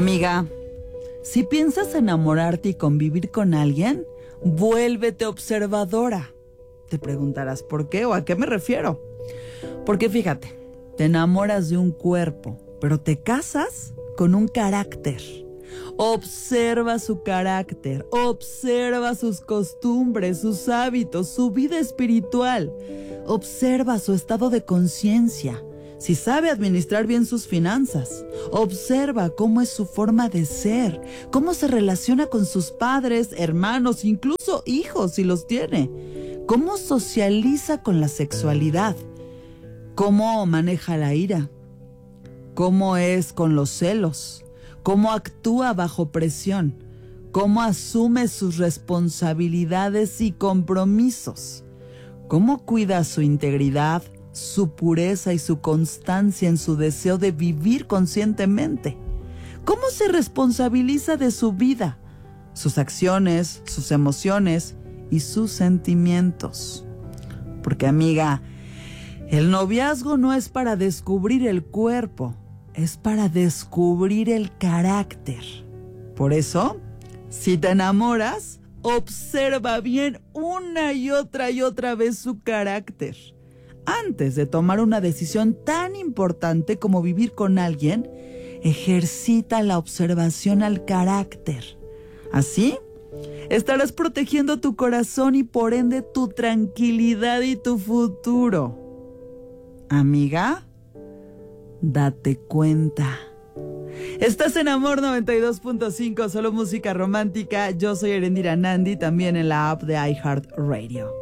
Amiga, si piensas enamorarte y convivir con alguien, vuélvete observadora. Te preguntarás por qué o a qué me refiero. Porque fíjate, te enamoras de un cuerpo, pero te casas con un carácter. Observa su carácter, observa sus costumbres, sus hábitos, su vida espiritual. Observa su estado de conciencia, si sabe administrar bien sus finanzas. Observa cómo es su forma de ser, cómo se relaciona con sus padres, hermanos, incluso hijos si los tiene. Cómo socializa con la sexualidad, cómo maneja la ira, cómo es con los celos, cómo actúa bajo presión, cómo asume sus responsabilidades y compromisos, cómo cuida su integridad, su pureza y su constancia en su deseo de vivir conscientemente, cómo se responsabiliza de su vida, sus acciones, sus emociones y sus sentimientos. Porque, amiga, el noviazgo no es para descubrir el cuerpo, es para descubrir el carácter. Por eso, si te enamoras, observa bien una y otra vez su carácter. Antes de tomar una decisión tan importante como vivir con alguien, ejercita la observación al carácter. Así, estarás protegiendo tu corazón y por ende tu tranquilidad y tu futuro. Amiga, date cuenta. Estás en Amor 92.5, solo música romántica. Yo soy Erendira Nandi, también en la app de iHeartRadio.